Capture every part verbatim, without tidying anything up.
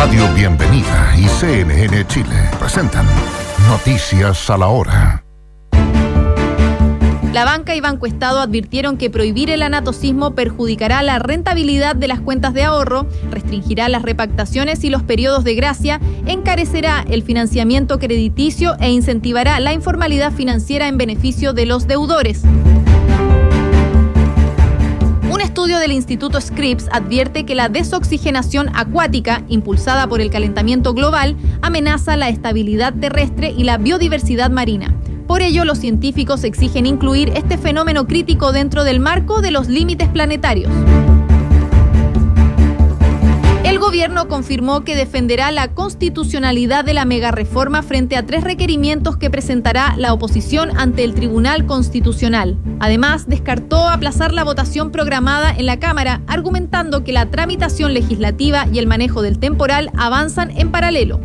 Radio Bienvenida y C N N Chile presentan Noticias a la Hora. La banca y Banco Estado advirtieron que prohibir el anatocismo perjudicará la rentabilidad de las cuentas de ahorro, restringirá las repactaciones y los periodos de gracia, encarecerá el financiamiento crediticio e incentivará la informalidad financiera en beneficio de los deudores. Un estudio del Instituto Scripps advierte que la desoxigenación acuática, impulsada por el calentamiento global, amenaza la estabilidad terrestre y la biodiversidad marina. Por ello, los científicos exigen incluir este fenómeno crítico dentro del marco de los límites planetarios. El gobierno confirmó que defenderá la constitucionalidad de la megareforma frente a tres requerimientos que presentará la oposición ante el Tribunal Constitucional. Además, descartó aplazar la votación programada en la Cámara, argumentando que la tramitación legislativa y el manejo del temporal avanzan en paralelo.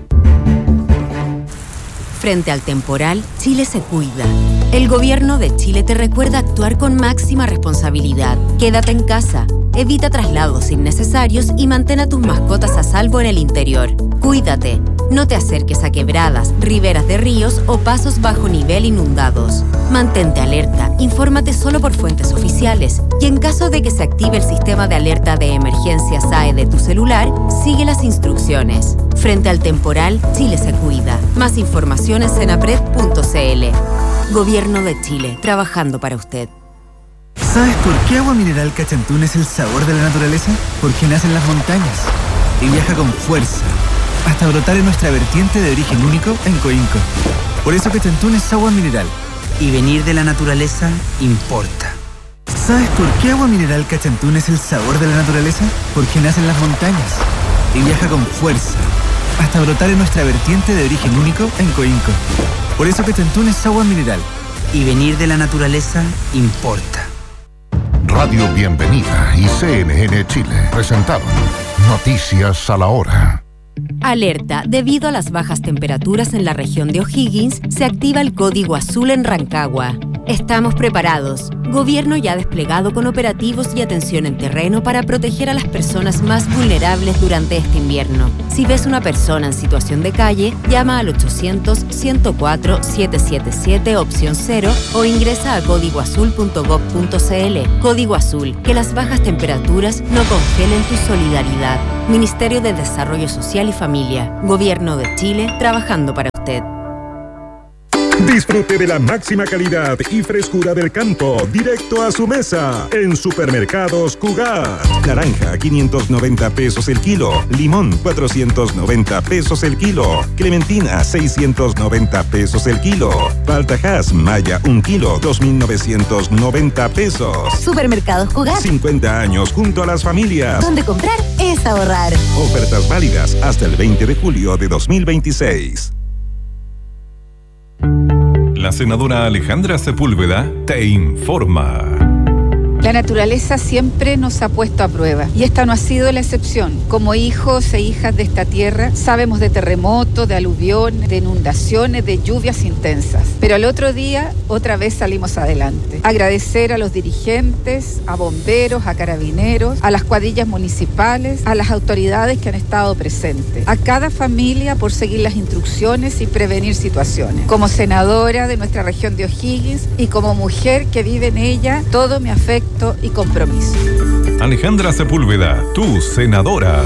Frente al temporal, Chile se cuida. El gobierno de Chile te recuerda actuar con máxima responsabilidad. Quédate en casa, evita traslados innecesarios y mantén a tus mascotas a salvo en el interior. Cuídate, no te acerques a quebradas, riberas de ríos o pasos bajo nivel inundados. Mantente alerta, infórmate solo por fuentes oficiales y en caso de que se active el sistema de alerta de emergencia S A E de tu celular, sigue las instrucciones. Frente al temporal, Chile se cuida. Más información en senapred punto c l. Gobierno de Chile, trabajando para usted. ¿Sabes por qué Agua Mineral Cachantún es el sabor de la naturaleza? Porque nace en las montañas y viaja con fuerza hasta brotar en nuestra vertiente de origen único en Coinco. Por eso Cachantún es agua mineral. Y venir de la naturaleza importa. ¿Sabes por qué Agua Mineral Cachantún es el sabor de la naturaleza? Porque nace en las montañas y viaja con fuerza hasta brotar en nuestra vertiente de origen único en Coinco. Por eso Cachantún es agua mineral. Y venir de la naturaleza importa. Radio Bienvenida y C N N Chile presentaron Noticias a la Hora. Alerta, debido a las bajas temperaturas en la región de O'Higgins, se activa el código azul en Rancagua. Estamos preparados. Gobierno ya desplegado con operativos y atención en terreno para proteger a las personas más vulnerables durante este invierno. Si ves una persona en situación de calle, llama al ochocientos, ciento cuatro, setecientos setenta y siete opción cero o ingresa a código azul punto gob punto c l. Código Azul, que las bajas temperaturas no congelen tu solidaridad. Ministerio de Desarrollo Social y Familia. Gobierno de Chile, trabajando para usted. Disfrute de la máxima calidad y frescura del campo, directo a su mesa, en Supermercados Cugat. Naranja, quinientos noventa pesos el kilo. Limón, cuatrocientos noventa pesos el kilo. Clementina, seiscientos noventa pesos el kilo. Palta Hass, Maya, un kilo, dos mil novecientos noventa pesos. Supermercados Cugat. cincuenta años junto a las familias. Donde comprar es ahorrar. Ofertas válidas hasta el veinte de julio de dos mil veintiséis. La senadora Alejandra Sepúlveda te informa. La naturaleza siempre nos ha puesto a prueba y esta no ha sido la excepción. Como hijos e hijas de esta tierra, sabemos de terremotos, de aluviones, de inundaciones, de lluvias intensas. Pero al otro día, otra vez salimos adelante. Agradecer a los dirigentes, a bomberos, a carabineros, a las cuadrillas municipales, a las autoridades que han estado presentes, a cada familia por seguir las instrucciones y prevenir situaciones. Como senadora de nuestra región de O'Higgins y como mujer que vive en ella, todo mi afecto y compromiso. Alejandra Sepúlveda, tu senadora.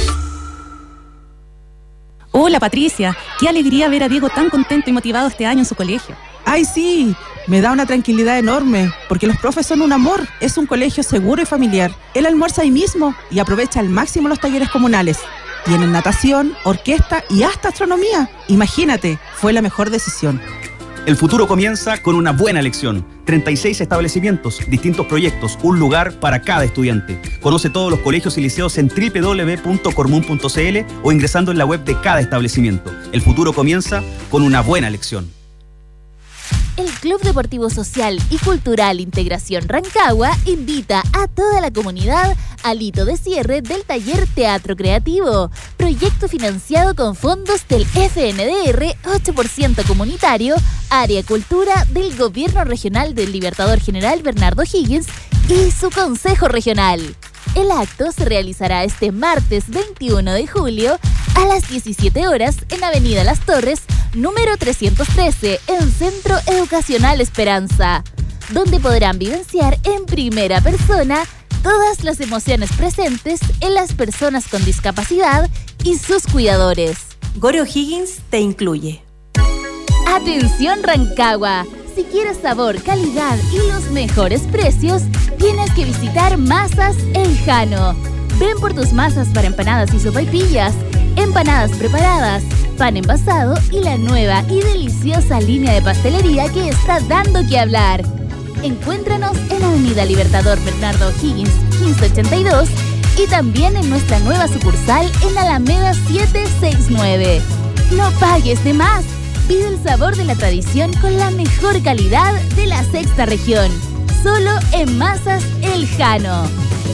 Hola Patricia, qué alegría ver a Diego tan contento y motivado este año en su colegio. ¡Ay, sí! Me da una tranquilidad enorme, porque los profes son un amor. Es un colegio seguro y familiar. Él almuerza ahí mismo y aprovecha al máximo los talleres comunales. Tienen natación, orquesta y hasta astronomía. Imagínate, fue la mejor decisión. El futuro comienza con una buena elección. treinta y seis establecimientos, distintos proyectos, un lugar para cada estudiante. Conoce todos los colegios y liceos en doble u doble u doble u punto cormun punto c l o ingresando en la web de cada establecimiento. El futuro comienza con una buena elección. El Club Deportivo Social y Cultural Integración Rancagua invita a toda la comunidad al hito de cierre del taller Teatro Creativo, proyecto financiado con fondos del F N D R ocho por ciento comunitario, Área Cultura del Gobierno Regional del Libertador General Bernardo Higgins y su Consejo Regional. El acto se realizará este martes veintiuno de julio a las diecisiete horas en Avenida Las Torres, número trescientos trece, en Centro Educacional Esperanza, donde podrán vivenciar en primera persona todas las emociones presentes en las personas con discapacidad y sus cuidadores. Gore O'Higgins te incluye. ¡Atención Rancagua! Si quieres sabor, calidad y los mejores precios, tienes que visitar Masas El Jano. Ven por tus masas para empanadas y sopaipillas, empanadas preparadas, pan envasado y la nueva y deliciosa línea de pastelería que está dando que hablar. Encuéntranos en Avenida Libertador Bernardo O'Higgins quince ochenta y dos y también en nuestra nueva sucursal en Alameda setecientos sesenta y nueve. No pagues de más. Vive el sabor de la tradición con la mejor calidad de la sexta región. Solo en Masas El Jano.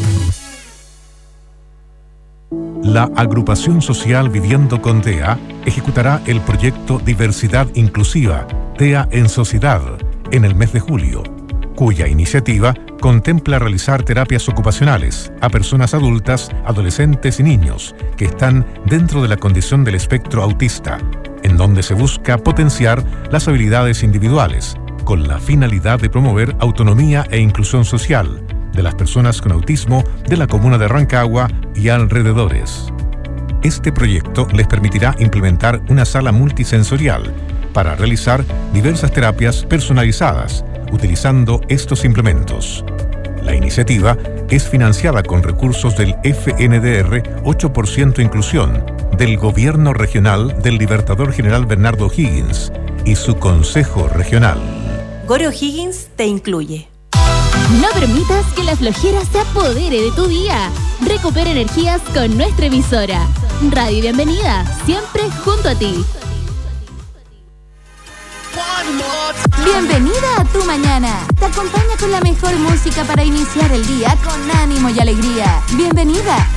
La agrupación social Viviendo con T E A ejecutará el proyecto Diversidad Inclusiva, T E A en Sociedad, en el mes de julio, cuya iniciativa contempla realizar terapias ocupacionales a personas adultas, adolescentes y niños que están dentro de la condición del espectro autista, en donde se busca potenciar las habilidades individuales, con la finalidad de promover autonomía e inclusión social de las personas con autismo de la comuna de Rancagua y alrededores. Este proyecto les permitirá implementar una sala multisensorial para realizar diversas terapias personalizadas utilizando estos implementos. La iniciativa es financiada con recursos del F N D R ocho por ciento Inclusión del Gobierno Regional del Libertador General Bernardo O'Higgins y su Consejo Regional. Gore O'Higgins te incluye. No permitas que la flojera se apodere de tu día. Recupera energías con nuestra emisora. Radio Bienvenida, siempre junto a ti. Bienvenida a tu mañana. Te acompaña con la mejor música para iniciar el día con ánimo y alegría. Bienvenida